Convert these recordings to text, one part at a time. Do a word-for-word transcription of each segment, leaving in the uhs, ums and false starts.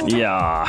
Ja,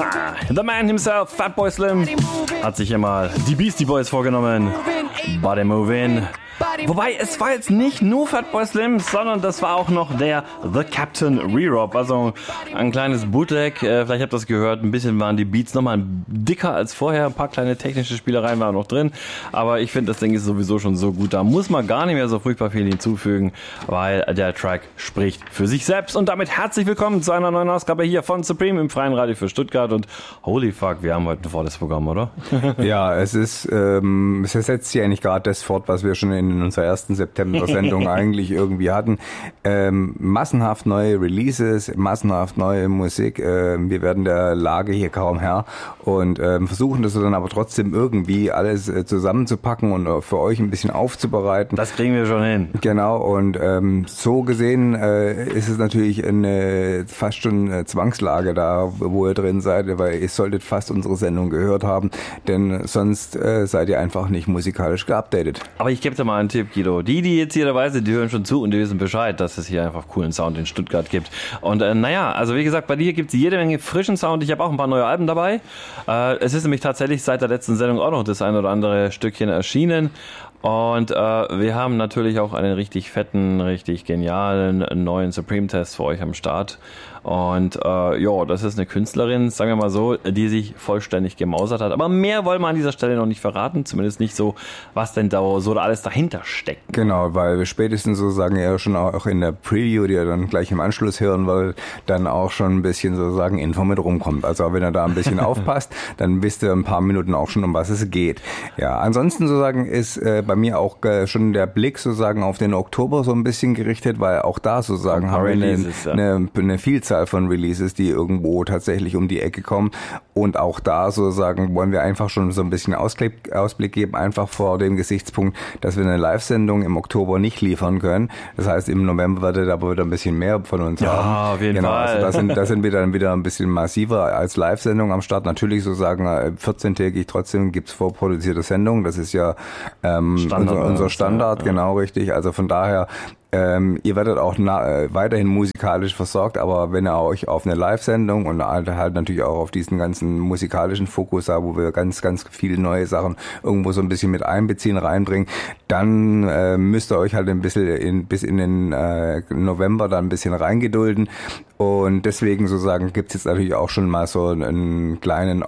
the man himself, Fatboy Slim, hat sich hier mal die Beastie Boys vorgenommen. Body Movin'. Wobei, es war jetzt nicht nur Fatboy Slim, sondern das war auch noch der The Captain Re-Rob. Also ein kleines Bootleg, äh, vielleicht habt ihr das gehört, ein bisschen waren die Beats nochmal dicker als vorher. Ein paar kleine technische Spielereien waren noch drin. Aber ich finde, das Ding ist sowieso schon so gut. Da muss man gar nicht mehr so furchtbar viel hinzufügen, weil der Track spricht für sich selbst. Und damit herzlich willkommen zu einer neuen Ausgabe hier von Supreme im Freien Radio für Stuttgart. Und holy fuck, wir haben heute ein volles Programm, oder? Ja, es ist, ähm, es setzt hier eigentlich gerade das fort, was wir schon in in unserer ersten September-Sendung eigentlich irgendwie hatten. Ähm, massenhaft neue Releases, massenhaft neue Musik. Ähm, wir werden der Lage hier kaum Herr und ähm, versuchen das dann aber trotzdem irgendwie alles äh, zusammenzupacken und äh, für euch ein bisschen aufzubereiten. Das kriegen wir schon hin. Genau, und ähm, so gesehen äh, ist es natürlich eine fast schon eine Zwangslage da, wo ihr drin seid, weil ihr solltet fast unsere Sendung gehört haben, denn sonst äh, seid ihr einfach nicht musikalisch geupdatet. Aber ich gebe dir mal einen Tipp, Guido. Die, die jetzt hier dabei sind, die hören schon zu und die wissen Bescheid, dass es hier einfach coolen Sound in Stuttgart gibt. Und äh, naja, also wie gesagt, bei dir gibt es jede Menge frischen Sound. Ich habe auch ein paar neue Alben dabei. Äh, es ist nämlich tatsächlich seit der letzten Sendung auch noch das ein oder andere Stückchen erschienen. Und äh, wir haben natürlich auch einen richtig fetten, richtig genialen neuen Supreme-Test für euch am Start. Und äh, ja, das ist eine Künstlerin, sagen wir mal so, die sich vollständig gemausert hat. Aber mehr wollen wir an dieser Stelle noch nicht verraten, zumindest nicht so, was denn da so da alles dahinter steckt. Genau, weil wir spätestens sozusagen ja schon auch in der Preview, die ihr dann gleich im Anschluss hören wollt, dann auch schon ein bisschen sozusagen Info mit rumkommt. Also wenn ihr da ein bisschen aufpasst, dann wisst ihr ein paar Minuten auch schon, um was es geht. Ja, ansonsten sozusagen ist äh, bei mir auch äh, schon der Blick sozusagen auf den Oktober so ein bisschen gerichtet, weil auch da sozusagen haben wir eine, Releases, ja. eine, eine Vielzahl von Releases, die irgendwo tatsächlich um die Ecke kommen. Und auch da sozusagen wollen wir einfach schon so ein bisschen Ausblick, Ausblick geben, einfach vor dem Gesichtspunkt, dass wir eine Live-Sendung im Oktober nicht liefern können. Das heißt, im November werdet ihr aber wieder ein bisschen mehr von uns ja, haben. Ja, auf jeden genau, Fall. Also da sind, da sind wir dann wieder ein bisschen massiver als Live-Sendung am Start. Natürlich sozusagen vierzehntägig trotzdem gibt's vorproduzierte Sendungen. Das ist ja ähm, Standard, unser, unser Standard, ja. Genau richtig. Also von daher Ähm, ihr werdet auch na, äh, weiterhin musikalisch versorgt, aber wenn ihr euch auf eine Live-Sendung und halt, halt natürlich auch auf diesen ganzen musikalischen Fokus da, wo wir ganz, ganz viele neue Sachen irgendwo so ein bisschen mit einbeziehen, reinbringen, dann äh, müsst ihr euch halt ein bisschen in, bis in den äh, November dann ein bisschen reingedulden. Und deswegen sozusagen gibt's jetzt natürlich auch schon mal so einen kleinen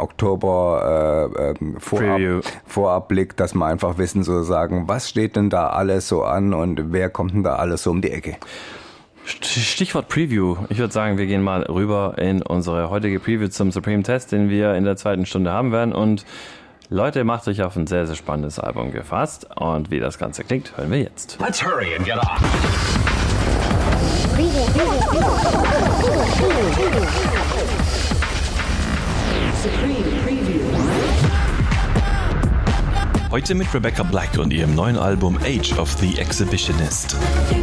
Oktober äh, äh, Vorab, Vorabblick, dass wir einfach wissen sozusagen, was steht denn da alles so an und wer kommt denn da alles so um die Ecke. Stichwort Preview. Ich würde sagen, wir gehen mal rüber in unsere heutige Preview zum Supreme Test, den wir in der zweiten Stunde haben werden. Und Leute, macht euch auf ein sehr, sehr spannendes Album gefasst. Und wie das Ganze klingt, hören wir jetzt. Let's hurry and get on. Supreme Preview. Heute mit Rebecca Black und ihrem neuen Album Age of the Exhibitionist.